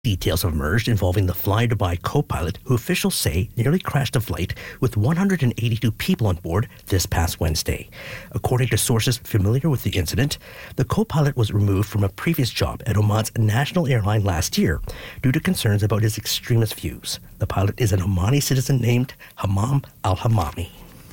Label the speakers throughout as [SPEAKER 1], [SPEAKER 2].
[SPEAKER 1] Details have emerged involving the Fly Dubai co-pilot who officials say nearly crashed a flight with 182 people on board this past Wednesday. According to sources familiar with the incident, the co-pilot was removed from a previous job at Oman's national airline last year due to concerns about his extremist views. The pilot is an Omani citizen named Hammam al-Hammami.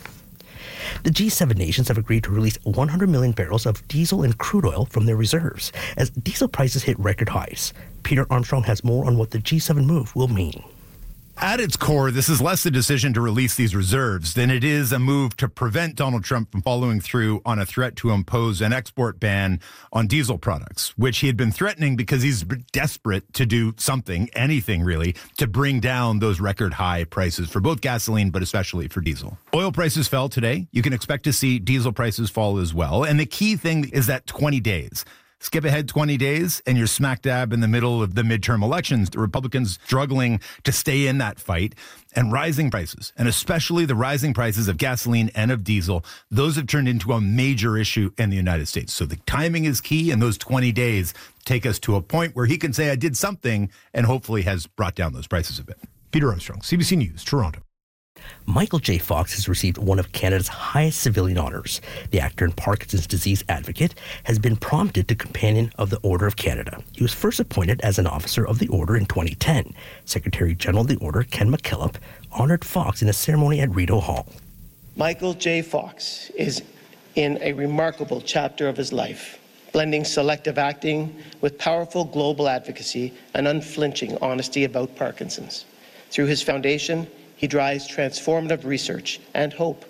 [SPEAKER 1] The G7 nations have agreed to release 100 million barrels of diesel and crude oil from their reserves as diesel prices hit record highs. Peter Armstrong has more on what the G7 move will mean.
[SPEAKER 2] At its core, this is less a decision to release these reserves than it is a move to prevent Donald Trump from following through on a threat to impose an export ban on diesel products, which he had been threatening because he's desperate to do something, anything really, to bring down those record high prices for both gasoline, but especially for diesel. Oil prices fell today. You can expect to see diesel prices fall as well. And the key thing is that 20 days. Skip ahead 20 days and you're smack dab in the middle of the midterm elections. The Republicans struggling to stay in that fight, and rising prices, and especially the rising prices of gasoline and of diesel, those have turned into a major issue in the United States. So the timing is key, and those 20 days take us to a point where he can say, I did something, and hopefully has brought down those prices a bit. Peter Armstrong, CBC News, Toronto.
[SPEAKER 1] Michael J. Fox has received one of Canada's highest civilian honors. The actor and Parkinson's disease advocate has been promoted to Companion of the Order of Canada. He was first appointed as an officer of the Order in 2010. Secretary General of the Order, Ken McKillop, honored Fox in a ceremony at Rideau Hall.
[SPEAKER 3] Michael J. Fox is in a remarkable chapter of his life, blending selective acting with powerful global advocacy and unflinching honesty about Parkinson's. Through his foundation, he drives transformative research and hope.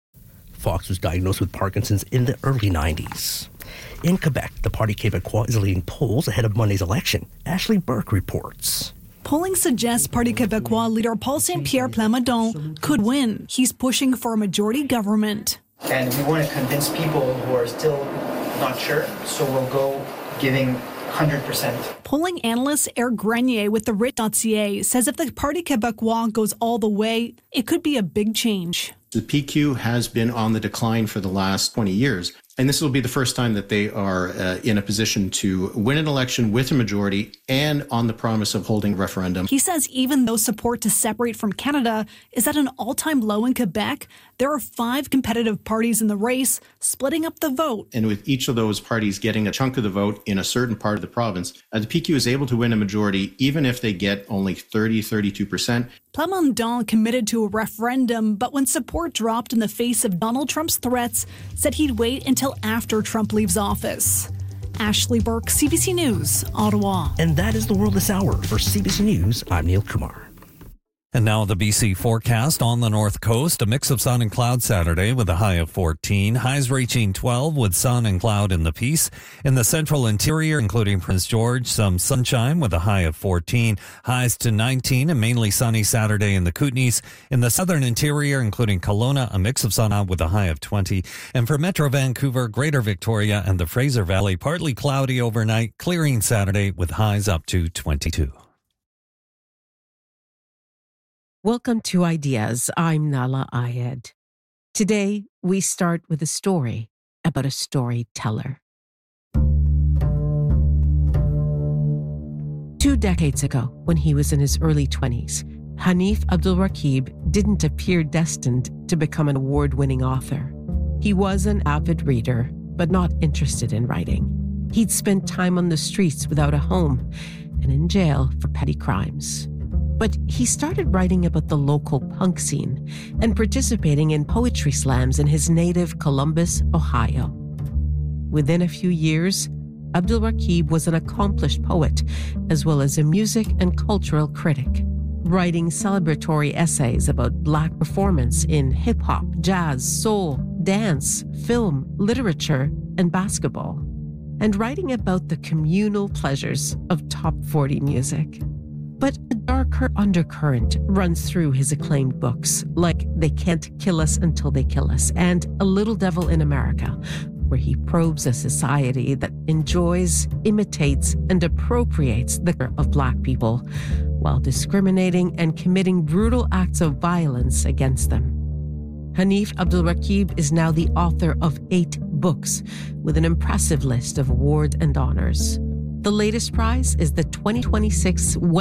[SPEAKER 1] Fox was diagnosed with Parkinson's in the early 90s. In Quebec, the Parti Québécois is leading polls ahead of Monday's election. Ashley Burke reports.
[SPEAKER 4] Polling suggests Parti Québécois leader Paul Saint-Pierre Plamondon could win. He's pushing for a majority government.
[SPEAKER 5] And we want to convince people who are still not sure, so we'll go giving 100%.
[SPEAKER 4] Polling analyst Eric Grenier with the RIT.ca says if the Parti Québécois goes all the way, it could be a big change.
[SPEAKER 6] The PQ has been on the decline for the last 20 years, and this will be the first time that they are in a position to win an election with a majority and on the promise of holding a referendum.
[SPEAKER 4] He says even though support to separate from Canada is at an all-time low in Quebec, there are 5 competitive parties in the race, splitting up the vote.
[SPEAKER 6] And with each of those parties getting a chunk of the vote in a certain part of the province, the PQ is able to win a majority even if they get only 32%.
[SPEAKER 4] Plamondon committed to a referendum, but when support dropped in the face of Donald Trump's threats, said he'd wait until after Trump leaves office. Ashley Burke, CBC News, Ottawa.
[SPEAKER 1] And that is the world this hour. For CBC News, I'm Neil Kumar.
[SPEAKER 7] And now the BC forecast on the north coast. A mix of sun and cloud Saturday with a high of 14. Highs reaching 12 with sun and cloud in the Peace. In the central interior, including Prince George, some sunshine with a high of 14. Highs to 19 and mainly sunny Saturday in the Kootenays. In the southern interior, including Kelowna, a mix of sun with a high of 20. And for Metro Vancouver, Greater Victoria, and the Fraser Valley, partly cloudy overnight, clearing Saturday with highs up to 22.
[SPEAKER 8] Welcome to Ideas. I'm Nala Ayed. Today, we start with a story about a storyteller. 2 decades ago, when he was in his early 20s, Hanif Abdulraqib didn't appear destined to become an award-winning author. He was an avid reader, but not interested in writing. He'd spent time on the streets without a home and in jail for petty crimes. But he started writing about the local punk scene and participating in poetry slams in his native Columbus, Ohio. Within a few years, Abdulraqib was an accomplished poet, as well as a music and cultural critic, writing celebratory essays about Black performance in hip-hop, jazz, soul, dance, film, literature, and basketball, and writing about the communal pleasures of top 40 music. But a darker undercurrent runs through his acclaimed books, like They Can't Kill Us Until They Kill Us and A Little Devil in America, where he probes a society that enjoys, imitates, and appropriates the culture of Black people, while discriminating and committing brutal acts of violence against them. Hanif Abdulraqib is now the author of 8 books, with an impressive list of awards and honors. The latest prize is the 2026